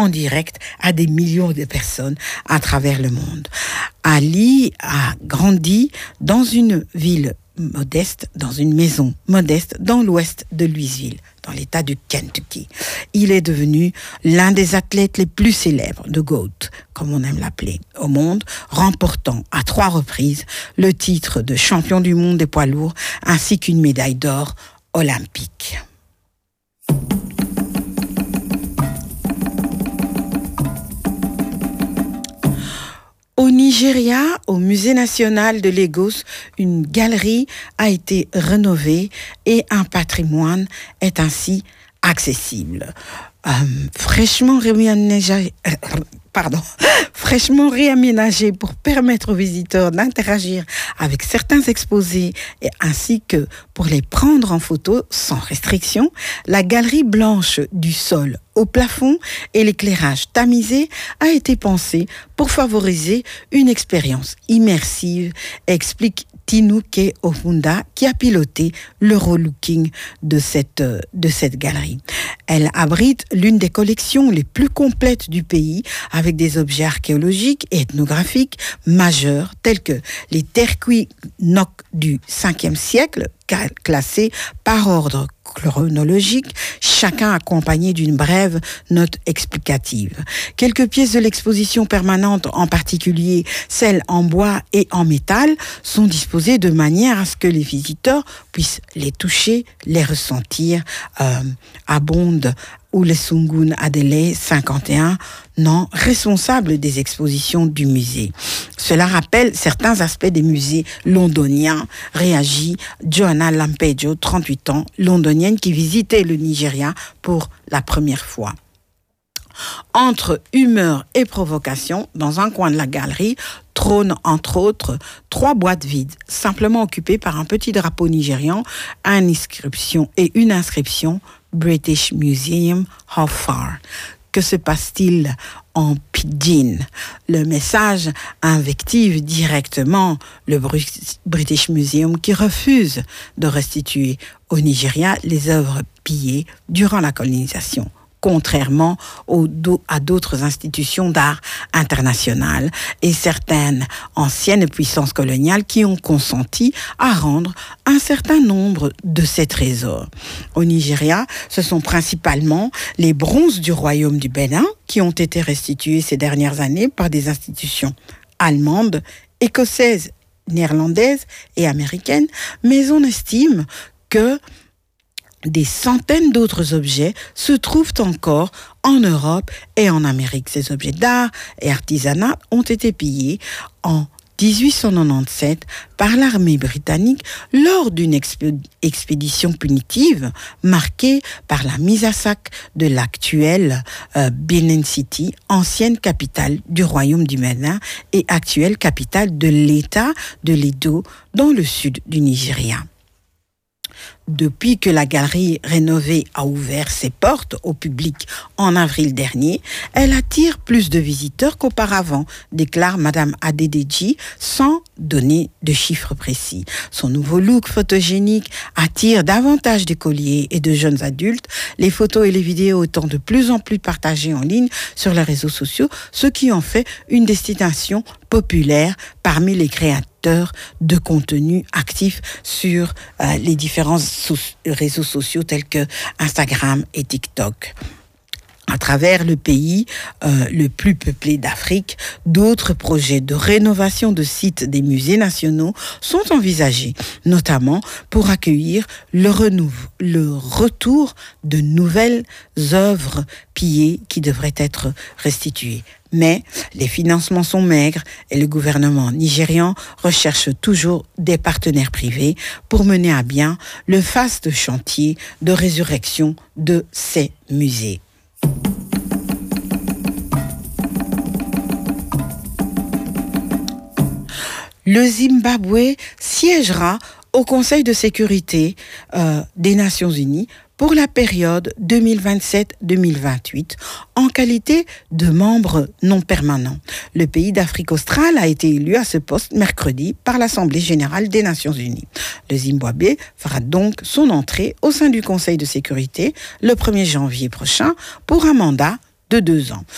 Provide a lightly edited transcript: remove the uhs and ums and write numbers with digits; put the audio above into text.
en direct à des millions de personnes à travers le monde. Ali a grandi dans une ville modeste, dans une maison modeste dans l'ouest de Louisville, dans l'état du Kentucky. Il est devenu l'un des athlètes les plus célèbres de GOAT, comme on aime l'appeler, au monde, remportant à 3 reprises le titre de champion du monde des poids lourds ainsi qu'une médaille d'or olympique. Au Nigeria, au Musée national de Lagos, une galerie a été rénovée et un patrimoine est ainsi accessible. Fraîchement réaménagé pour permettre aux visiteurs d'interagir avec certains exposés ainsi que pour les prendre en photo sans restriction, la galerie blanche du sol au plafond et l'éclairage tamisé a été pensé pour favoriser une expérience immersive, explique Tinuke Ofunda, qui a piloté le relooking de cette galerie. Elle abrite l'une des collections les plus complètes du pays, avec des objets archéologiques et ethnographiques majeurs, tels que les terquis Nok du 5e siècle, classés par ordre chronologique, chacun accompagné d'une brève note explicative. Quelques pièces de l'exposition permanente, en particulier celles en bois et en métal, sont disposées de manière à ce que les visiteurs puissent les toucher, les ressentir. Abonde Olusegun Adele, 51 ans, responsable des expositions du musée. Cela rappelle certains aspects des musées londoniens, réagit Joanna Lampejo, 38 ans, londonienne qui visitait le Nigeria pour la première fois. Entre humeur et provocation, dans un coin de la galerie, trônent entre autres 3 boîtes vides, simplement occupées par un petit drapeau nigérian, une inscription British Museum, how far? Que se passe-t-il en pidgin? Le message invective directement le British Museum qui refuse de restituer au Nigeria les œuvres pillées durant la colonisation, contrairement à d'autres institutions d'art internationales et certaines anciennes puissances coloniales qui ont consenti à rendre un certain nombre de ces trésors. Au Nigeria, ce sont principalement les bronzes du royaume du Bénin qui ont été restitués ces dernières années par des institutions allemandes, écossaises, néerlandaises et américaines, mais on estime que des centaines d'autres objets se trouvent encore en Europe et en Amérique. Ces objets d'art et artisanat ont été pillés en 1897 par l'armée britannique lors d'une expédition punitive marquée par la mise à sac de l'actuelle Benin City, ancienne capitale du royaume du Bénin et actuelle capitale de l'État de l'Edo dans le sud du Nigeria. Depuis que la galerie rénovée a ouvert ses portes au public en avril dernier, elle attire plus de visiteurs qu'auparavant, déclare Madame Adedeji, sans donner de chiffres précis. Son nouveau look photogénique attire davantage d'écoliers et de jeunes adultes. Les photos et les vidéos étant de plus en plus partagées en ligne sur les réseaux sociaux, ce qui en fait une destination populaire parmi les créateurs de contenu actifs sur les différents réseaux sociaux tels que Instagram et TikTok. À travers le pays le plus peuplé d'Afrique, d'autres projets de rénovation de sites des musées nationaux sont envisagés, notamment pour accueillir le retour de nouvelles œuvres pillées qui devraient être restituées. Mais les financements sont maigres et le gouvernement nigérian recherche toujours des partenaires privés pour mener à bien le vaste chantier de résurrection de ces musées. Le Zimbabwe siégera au Conseil de sécurité des Nations Unies pour la période 2027-2028 en qualité de membre non permanent. Le pays d'Afrique australe a été élu à ce poste mercredi par l'Assemblée générale des Nations unies. Le Zimbabwe fera donc son entrée au sein du Conseil de sécurité le 1er janvier prochain pour un mandat de 2 ans.